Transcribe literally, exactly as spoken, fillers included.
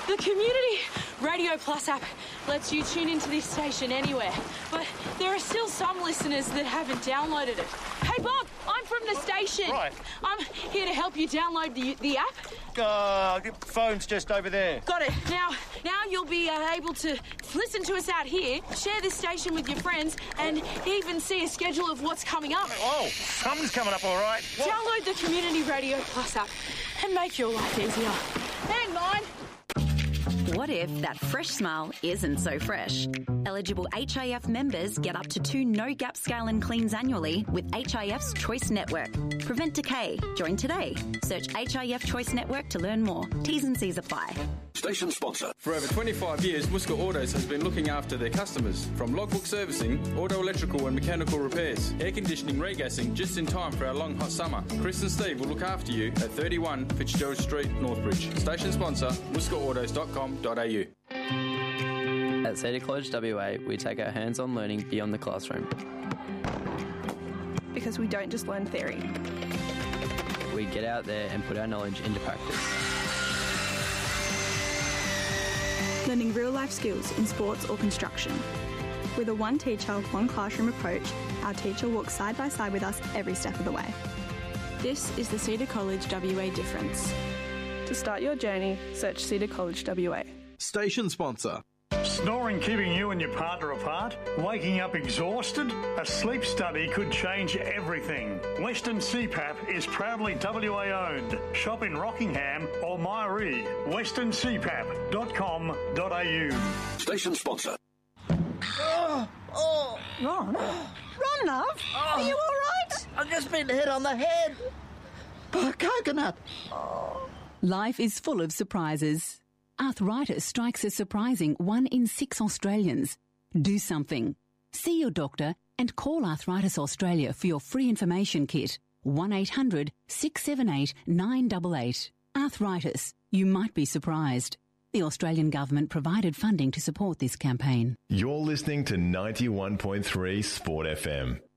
The Community Radio Plus app lets you tune into this station anywhere, but there are still some listeners that haven't downloaded it. Hey, Bob, I'm from the station. Right. I'm here to help you download the the app. Uh, the phone's just over there. Got it. Now, now you'll be uh, able to listen to us out here, share this station with your friends, and even see a schedule of what's coming up. Oh, something's coming up all right. What? Download the Community Radio Plus app and make your life easier. And mine. What if that fresh smile isn't so fresh? Eligible H I F members get up to two no-gap scale and cleans annually with H I F's Choice Network. Prevent decay. Join today. Search H I F Choice Network to learn more. T's and C's apply. Station sponsor. For over twenty-five years, Muska Autos has been looking after their customers. From logbook servicing, auto electrical and mechanical repairs, air conditioning, regassing, just in time for our long hot summer. Chris and Steve will look after you at thirty-one Fitzgerald Street, Northbridge. Station sponsor, muska autos dot com dot a u. At Cedar College W A, we take our hands-on learning beyond the classroom. Because we don't just learn theory. We get out there and put our knowledge into practice. Learning real-life skills in sports or construction. With a one teacher, one classroom approach, our teacher walks side by side with us every step of the way. This is the Cedar College W A difference. To start your journey, search Cedar College W A. Station sponsor. Snoring keeping you and your partner apart? Waking up exhausted? A sleep study could change everything. Western C PAP is proudly W A owned. Shop in Rockingham or Myree. western c pap dot com dot a u. Station sponsor. Oh, oh. Ron? Ron, love? Oh. Are you all right? I've just been hit on the head. Oh, coconut. Oh. Life is full of surprises. Arthritis strikes a surprising one in six Australians. Do something. See your doctor and call Arthritis Australia for your free information kit. one eight hundred six seven eight nine eight eight. Arthritis. You might be surprised. The Australian Government provided funding to support this campaign. You're listening to ninety-one point three Sport F M.